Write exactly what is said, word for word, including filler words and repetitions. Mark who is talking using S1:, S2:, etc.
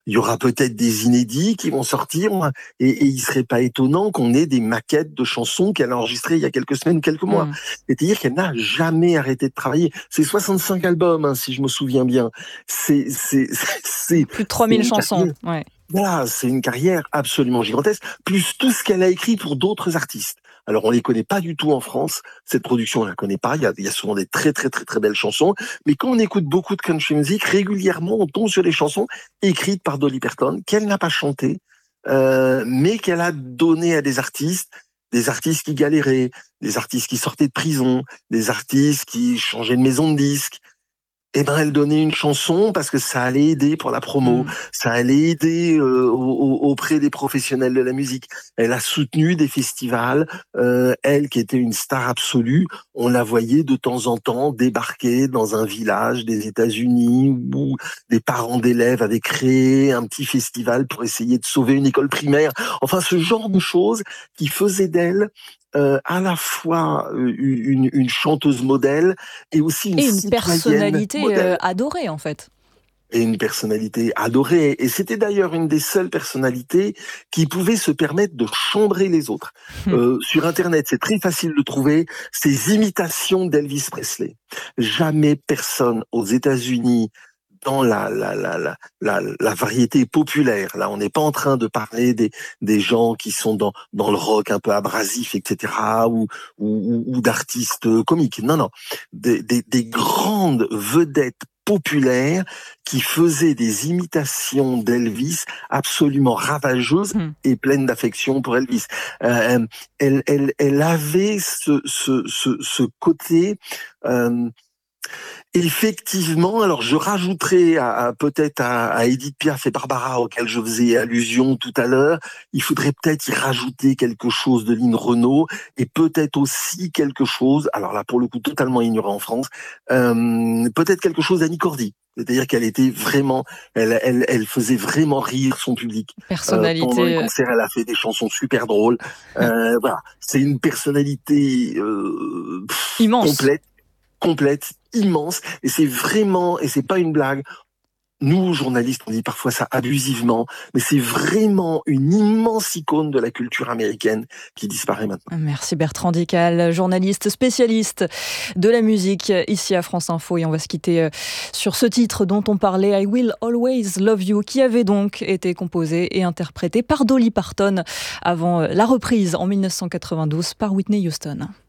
S1: Il y aura peut-être des inédits qui vont sortir, et, et il serait pas étonnant qu'on ait des maquettes de chansons qu'elle a enregistrées il y a quelques semaines ou quelques mois.
S2: Mmh.
S1: C'est-à-dire qu'elle n'a jamais arrêté de travailler. C'est soixante-cinq albums, hein, si je me souviens bien. C'est, c'est, c'est,
S2: Plus de trois
S1: c'est
S2: mille
S1: une
S2: chansons,
S1: carrière.
S2: ouais.
S1: Voilà, c'est une carrière absolument gigantesque, plus tout ce qu'elle a écrit pour d'autres artistes. Alors, on les connaît pas du tout en France. Cette production, on la connaît pas. Il y a, il y a souvent des très, très, très, très belles chansons. Mais quand on écoute beaucoup de country music, régulièrement, on tombe sur des chansons écrites par Dolly Parton, qu'elle n'a pas chantées, euh, mais qu'elle a données à des artistes, des artistes qui galéraient, des artistes qui sortaient de prison, des artistes qui changeaient de maison de disques. Eh ben, elle donnait une chanson parce que ça allait aider pour la promo,
S2: Mmh.
S1: ça allait aider euh, au- au- auprès des professionnels de la musique. Elle a soutenu des festivals. Euh, elle, qui était une star absolue, on la voyait de temps en temps débarquer dans un village des États-Unis où des parents d'élèves avaient créé un petit festival pour essayer de sauver une école primaire. Enfin, ce genre de choses qui faisaient d'elle euh, à la fois euh, une, une chanteuse modèle et aussi une
S2: Et une
S1: citoyenne
S2: personnalité euh,
S1: modèle
S2: adorée, en fait.
S1: et une personnalité adorée. Et c'était d'ailleurs une des seules personnalités qui pouvait se permettre de chambrer les autres. Euh, sur Internet, c'est très facile de trouver ces imitations d'Elvis Presley. Jamais personne aux États-Unis, dans la, la, la, la, la, la variété populaire. Là, on n'est pas en train de parler des, des gens qui sont dans, dans le rock un peu abrasif, et cetera, ou, ou, ou d'artistes comiques. Non, non. Des, des, des grandes vedettes populaires qui faisaient des imitations d'Elvis absolument ravageuses
S2: Mmh.
S1: et pleines d'affection pour Elvis. Euh, elle, elle, elle avait ce, ce, ce, ce côté... Euh, Effectivement, alors je rajouterai à, à, peut-être à, à Édith Piaf et Barbara, auxquelles je faisais allusion tout à l'heure, il faudrait peut-être y rajouter quelque chose de Lynn Renaud et peut-être aussi quelque chose, alors là pour le coup totalement ignoré en France, euh, peut-être quelque chose d'Annie Cordy. C'est-à-dire qu'elle était vraiment, elle, elle, elle faisait vraiment rire son public. Euh, pendant les
S2: Personnalité
S1: concerts, elle a fait des chansons super drôles. Euh, voilà, c'est une personnalité euh, pff,
S2: immense.
S1: complète complète, immense, et c'est vraiment, et c'est pas une blague, nous, journalistes, on dit parfois ça abusivement, mais c'est vraiment une immense icône de la culture américaine qui disparaît maintenant.
S2: Merci Bertrand Dical, journaliste spécialiste de la musique ici à France Info. Et on va se quitter sur ce titre dont on parlait, I Will Always Love You, qui avait donc été composé et interprété par Dolly Parton avant la reprise en mille neuf cent quatre-vingt-douze par Whitney Houston.